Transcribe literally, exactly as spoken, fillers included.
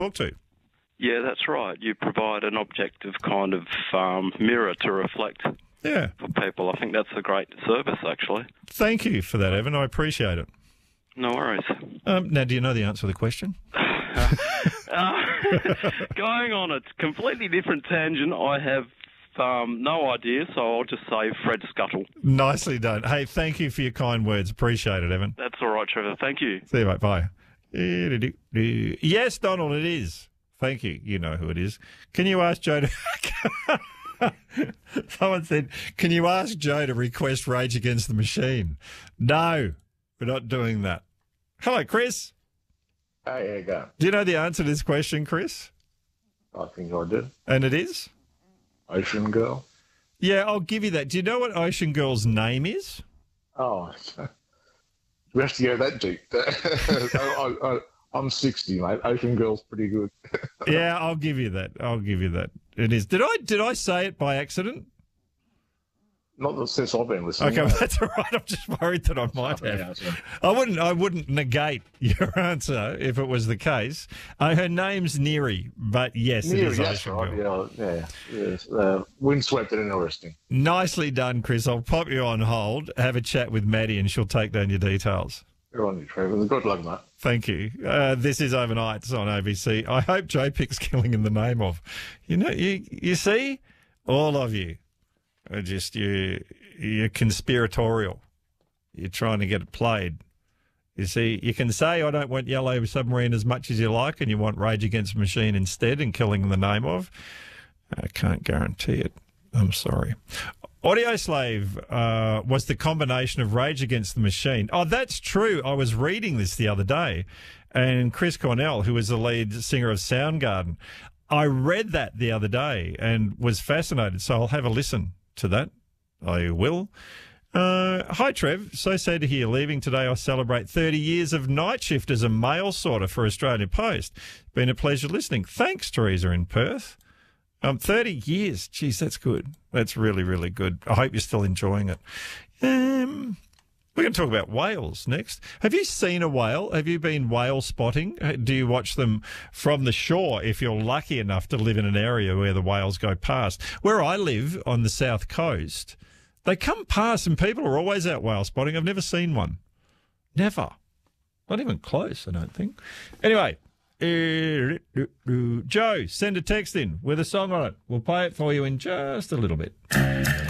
talk to. Yeah, that's right. You provide an objective kind of um, mirror to reflect Yeah. for people. I think that's a great service, actually. Thank you for that, Evan. I appreciate it. No worries. Um, now, do you know the answer to the question? uh, going on a completely different tangent, I have um, no idea, so I'll just say Fred Scuttle. Nicely done. Hey, thank you for your kind words. Appreciate it, Evan. That's all right, Trevor. Thank you. See you, mate. Bye. Yes, Donald, it is. Thank you. You know who it is. Can you ask Joe to... Someone said, can you ask Joe to request Rage Against the Machine? No, we're not doing that. Hello, Chris. Hey, there you go. Do you know the answer to this question, Chris? I think I did. And it is? Ocean Girl. Yeah, I'll give you that. Do you know what Ocean Girl's name is? Oh, we have to go that deep. I, I, I'm sixty, mate. Ocean Girl's pretty good. Yeah, I'll give you that. I'll give you that. It is. Did I did I say it by accident? Not that since I've been listening. Okay, well, that's all right. I'm just worried that I might have. I wouldn't. I wouldn't negate your answer if it was the case. Uh, her name's Neri, but yes, Neri, it is that's Ocean right. Girl. Yeah, yeah. Yes. Uh, windswept and interesting. Nicely done, Chris. I'll pop you on hold. Have a chat with Maddie, and she'll take down your details. Good on you, Trevor. Good luck, mate. Thank you. Uh, this is Overnights on A B C. I hope Joe picks Killing in the Name of. You know, you you see, all of you are just you you're conspiratorial. You're trying to get it played. You see, you can say I don't want Yellow Submarine as much as you like, and you want Rage Against the Machine instead, and Killing in the Name of. I can't guarantee it. I'm sorry. Audio Slave uh, was the combination of Rage Against the Machine. Oh, that's true. I was reading this the other day, and Chris Cornell, who was the lead singer of Soundgarden, I read that the other day and was fascinated, so I'll have a listen to that. I will. Uh, hi, Trev. So sad to hear you're leaving today. I celebrate thirty years of night shift as a mail sorter for Australia Post. Been a pleasure listening. Thanks, Teresa in Perth. Um, thirty years. Geez, that's good. That's really, really good. I hope you're still enjoying it. Um, we're going to talk about whales next. Have you seen a whale? Have you been whale spotting? Do you watch them from the shore if you're lucky enough to live in an area where the whales go past? Where I live on the south coast, they come past and people are always out whale spotting. I've never seen one. Never. Not even close, I don't think. Anyway. Joe, send a text in with a song on it. We'll play it for you in just a little bit.